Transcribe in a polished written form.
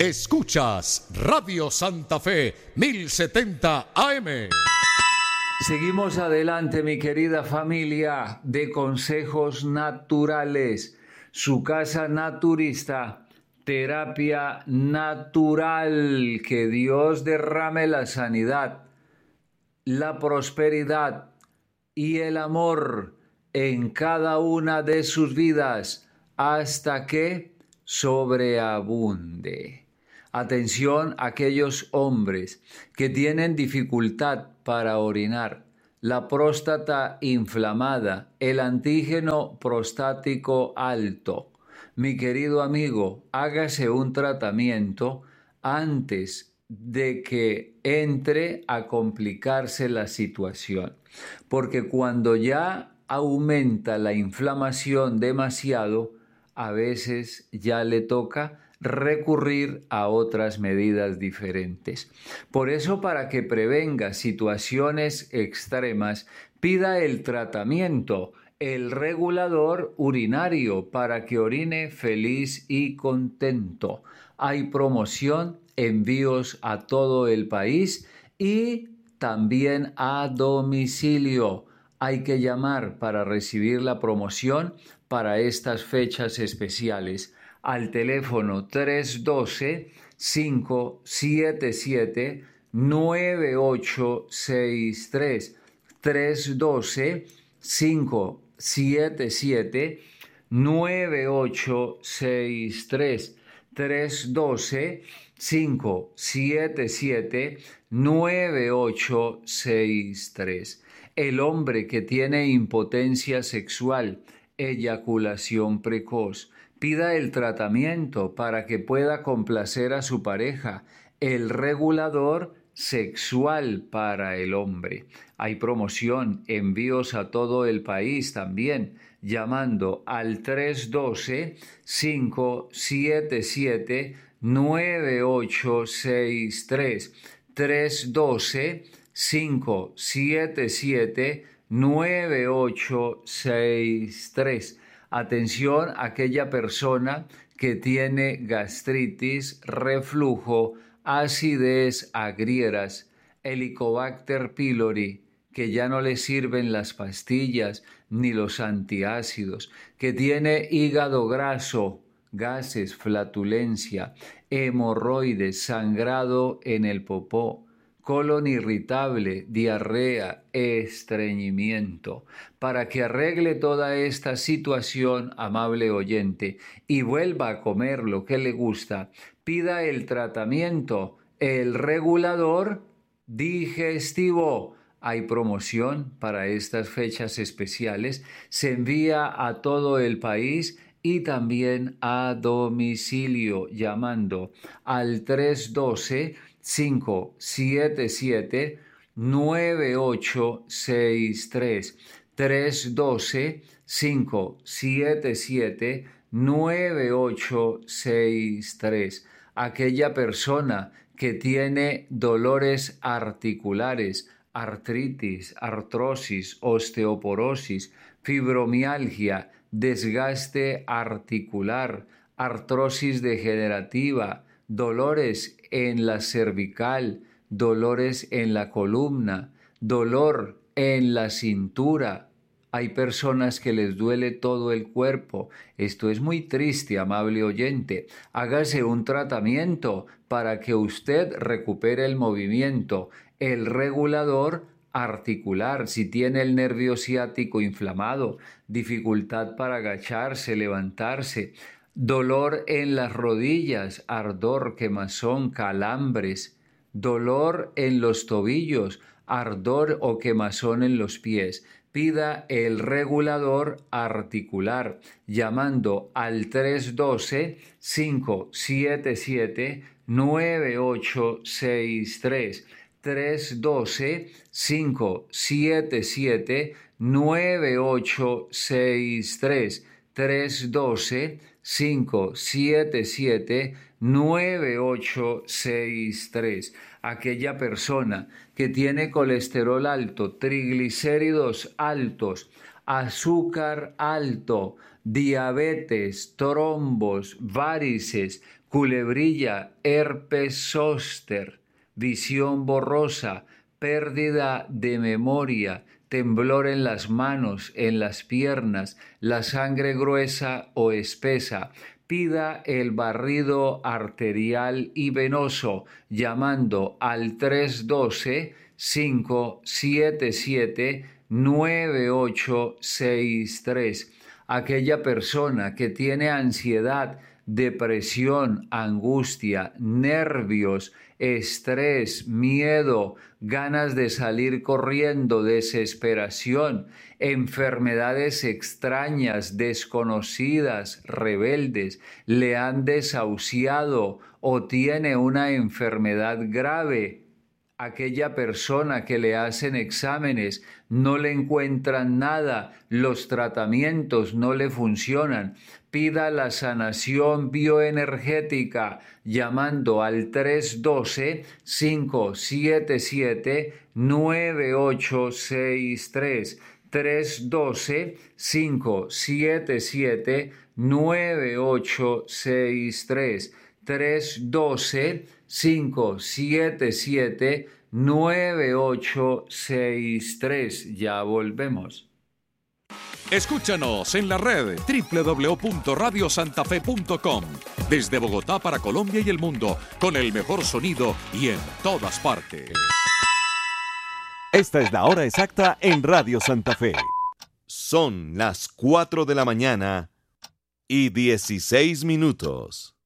Escuchas Radio Santa Fe 1070 AM. Seguimos adelante, mi querida familia de Consejos Naturales, su casa naturista, terapia natural. Que Dios derrame la sanidad, la prosperidad y el amor en cada una de sus vidas hasta que sobreabunde. Atención a aquellos hombres que tienen dificultad para orinar, la próstata inflamada, el antígeno prostático alto. Mi querido amigo, hágase un tratamiento antes de que entre a complicarse la situación, porque cuando ya aumenta la inflamación demasiado, a veces ya le toca recurrir a otras medidas diferentes. Por eso, para que prevenga situaciones extremas, pida el tratamiento, el regulador urinario, para que orine feliz y contento. Hay promoción, envíos a todo el país y también a domicilio. Hay que llamar para recibir la promoción para estas fechas especiales al teléfono 312-577-9863. 312-577-9863. 312-577-9863. El hombre que tiene impotencia sexual, eyaculación precoz, pida el tratamiento para que pueda complacer a su pareja, el regulador sexual para el hombre. Hay promoción, envíos a todo el país también, llamando al 312-577-9863. 312-577-9863. Atención a aquella persona que tiene gastritis, reflujo, acidez, agrieras, Helicobacter pylori, que ya no le sirven las pastillas ni los antiácidos, que tiene hígado graso, gases, flatulencia, hemorroides, sangrado en el popó, colon irritable, diarrea, estreñimiento. Para que arregle toda esta situación, amable oyente, y vuelva a comer lo que le gusta, pida el tratamiento, el regulador digestivo. Hay promoción para estas fechas especiales, se envía a todo el país y también a domicilio, llamando al 312-577-9863. 312-577-9863. Aquella persona que tiene dolores articulares, artritis, artrosis, osteoporosis, fibromialgia, desgaste articular, artrosis degenerativa, dolores en la cervical, dolores en la columna, dolor en la cintura. Hay personas que les duele todo el cuerpo. Esto es muy triste, amable oyente. Hágase un tratamiento para que usted recupere el movimiento, el regulador articular. Si tiene el nervio ciático inflamado, dificultad para agacharse, levantarse, dolor en las rodillas, ardor, quemazón, calambres, dolor en los tobillos, ardor o quemazón en los pies, pida el regulador articular llamando al 312-577-9863. 312-577-9863. 312-577-9863. Aquella persona que tiene colesterol alto, triglicéridos altos, azúcar alto, diabetes, trombos, varices, culebrilla, herpes zóster, visión borrosa, pérdida de memoria, temblor en las manos, en las piernas, la sangre gruesa o espesa. Pida el barrido arterial y venoso llamando al 312-577-9863. Aquella persona que tiene ansiedad, depresión, angustia, nervios, estrés, miedo, ganas de salir corriendo, desesperación, enfermedades extrañas, desconocidas, rebeldes, le han desahuciado o tiene una enfermedad grave. Aquella persona que le hacen exámenes, no le encuentran nada, los tratamientos no le funcionan. Pida la sanación bioenergética llamando al 312-577-9863. 312-577-9863. 312-577-9863. Ya volvemos. Escúchanos en la red www.radiosantafe.com. Desde Bogotá para Colombia y el mundo, con el mejor sonido y en todas partes. Esta es la hora exacta en Radio Santa Fe. Son las 4 de la mañana y 16 minutos.